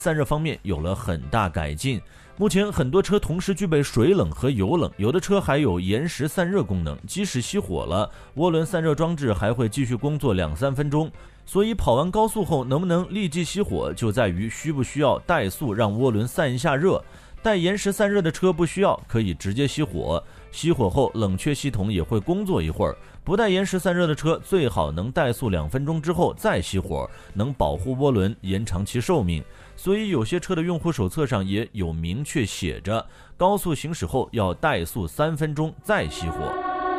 散热方面有了很大改进。目前很多车同时具备水冷和油冷，有的车还有延时散热功能，即使熄火了，涡轮散热装置还会继续工作2-3分钟。所以跑完高速后能不能立即熄火，就在于需不需要怠速让涡轮散一下热。带延时散热的车不需要，可以直接熄火。熄火后冷却系统也会工作一会儿。不带延时散热的车最好能怠速2分钟之后再熄火，能保护涡轮，延长其寿命。所以有些车的用户手册上也有明确写着，高速行驶后要怠速3分钟再熄火。